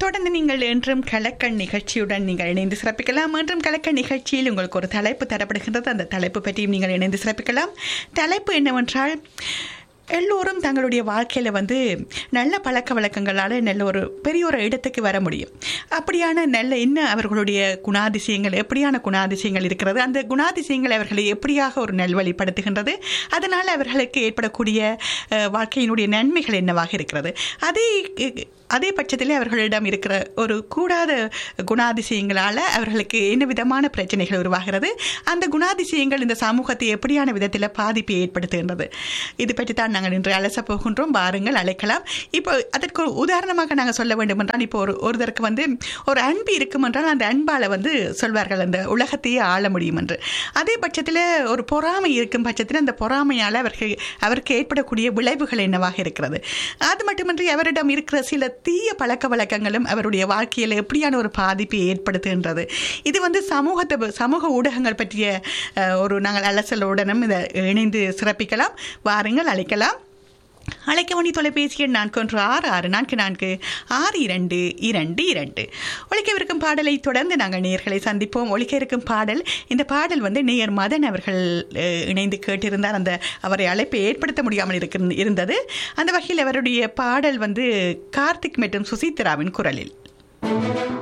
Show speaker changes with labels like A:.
A: தொடர்ந்து நீங்கள் என்றும் கலக்கண் நிகழ்ச்சியுடன் நீங்கள் இணைந்து சிறப்பிக்கலாம். என்றும் கலக்கண் நிகழ்ச்சியில் உங்களுக்கு ஒரு தலைப்பு தரப்படுகின்றது. அந்த தலைப்பு பற்றியும் நீங்கள் இணைந்து சிறப்பிக்கலாம். தலைப்பு என்னவென்றால், எல்லோரும் தங்களுடைய வாழ்க்கையில் நல்ல பழக்க வழக்கங்களால் நல்ல ஒரு பெரிய ஒரு இடத்துக்கு வர முடியும். அப்படியான நல்ல இன்னும் அவர்களுடைய குணாதிசயங்கள் எப்படியான குணாதிசயங்கள் இருக்கிறது, அந்த குணாதிசயங்கள் அவர்களை எப்படியாக ஒரு நல்வழிப்படுத்துகின்றது, அதனால் அவர்களுக்கு ஏற்படக்கூடிய வாழ்க்கையினுடைய நன்மைகள் என்னவாக இருக்கிறது, அதே பட்சத்திலே அவர்களிடம் இருக்கிற ஒரு கூடாத குணாதிசயங்களால் அவர்களுக்கு என்ன விதமான பிரச்சனைகள் உருவாகிறது, அந்த குணாதிசயங்கள் இந்த சமூகத்தை எப்படியான விதத்தில் பாதிப்பை ஏற்படுத்துகின்றது, இது பற்றி தான் நாங்கள் இன்று அலச போகின்றோம். வாருங்கள், அழைக்கலாம். இப்போ அதற்கு ஒரு உதாரணமாக நாங்கள் சொல்ல வேண்டும் என்றால், இப்போ ஒருத்தருக்கு ஒரு அன்பு இருக்கும் என்றால் அந்த அன்பால் சொல்வார்கள் அந்த உலகத்தையே ஆள முடியும் என்று. அதே பட்சத்தில் ஒரு பொறாமை இருக்கும் பட்சத்தில் அந்த பொறாமையால் அவருக்கு ஏற்படக்கூடிய விளைவுகள் என்னவாக இருக்கிறது, அது மட்டுமின்றி அவரிடம் இருக்கிற சில தீய பழக்க வழக்கங்களும் அவருடைய வாழ்க்கையில் எப்படியான ஒரு பாதிப்பை ஏற்படுத்துகின்றது. இது சமூக ஊடகங்கள் பற்றிய ஒரு நாங்கள் அலசலுடனும் இதை இணைந்து சிறப்பிக்கலாம். வாருங்கள், அழைக்கலாம். அழைக்க வேண்டிய தொலைபேசி எண் 4166446222. ஒழிக்கவிருக்கும் பாடலை தொடர்ந்து நாங்கள் நேயர்களை சந்திப்போம். ஒழிக்க இருக்கும் பாடல், இந்த பாடல் நேயர் மதன் அவர்கள் இணைந்து கேட்டிருந்தார். அவரை அழைப்பை ஏற்படுத்த முடியாமல் இருந்தது. அந்த வகையில் அவருடைய பாடல் கார்த்திக் மற்றும் சுசித்ராவின் குரலில்.